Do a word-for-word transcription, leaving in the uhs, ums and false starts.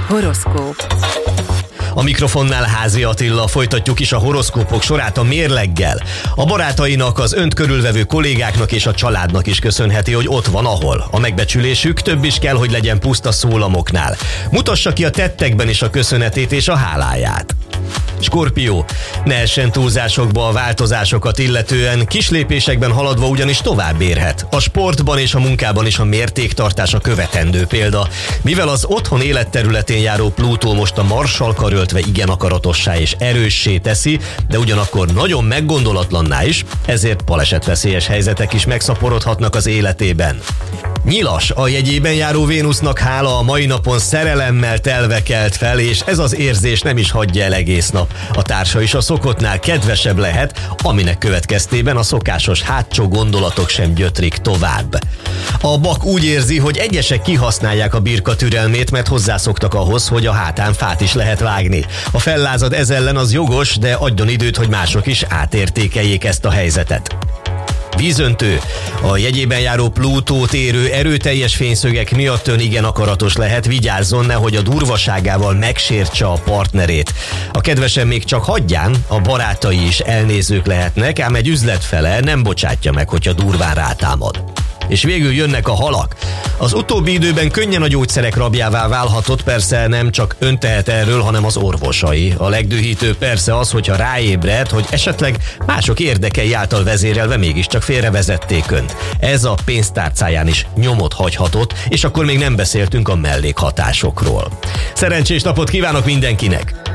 Horoszkóp. A mikrofonnál Házi Attila, folytatjuk is a horoszkópok sorát a mérleggel. A barátainak, az önt körülvevő kollégáknak és a családnak is köszönheti, hogy ott van, ahol. A megbecsülésük több is kell, hogy legyen puszta szólamoknál. Mutassa ki a tettekben is a köszönetét és a háláját. Skorpió, ne essen túlzásokba a változásokat illetően, kis lépésekben haladva ugyanis tovább érhet. A sportban és a munkában is a mértéktartás a követendő példa. Mivel az otthon életterületén járó Plutó most a Marssal karöltve igen akaratossá és erőssé teszi, de ugyanakkor nagyon meggondolatlanná is, ezért balesetveszélyes helyzetek is megszaporodhatnak az életében. Nyilas, a jegyében járó Vénusznak hála a mai napon szerelemmel telve kelt fel, és ez az érzés nem is hagyja el egész nap. A társa is a szokottnál kedvesebb lehet, aminek következtében a szokásos hátsó gondolatok sem gyötrik tovább. A Bak úgy érzi, hogy egyesek kihasználják a birka türelmét, mert hozzászoktak ahhoz, hogy a hátán fát is lehet vágni. A fellázad ez ellen az jogos, de adjon időt, hogy mások is átértékeljék ezt a helyzetet. Vízöntő, a jegyében járó Plutót érő erőteljes fényszögek miatt ön igen akaratos lehet, vigyázzon, nehogy a durvaságával megsértse a partnerét. A kedvesen még csak hagyján, a barátai is elnézők lehetnek, ám egy üzletfele nem bocsátja meg, hogyha durván rátámad. És végül jönnek a halak. Az utóbbi időben könnyen a gyógyszerek rabjává válhatott, persze nem csak ön tehet erről, hanem az orvosai. A legdühítőbb persze az, hogyha ráébred, hogy esetleg mások érdekei által vezérelve mégiscsak félrevezették önt. Ez a pénztárcáján is nyomot hagyhatott, és akkor még nem beszéltünk a mellékhatásokról. Szerencsés napot kívánok mindenkinek!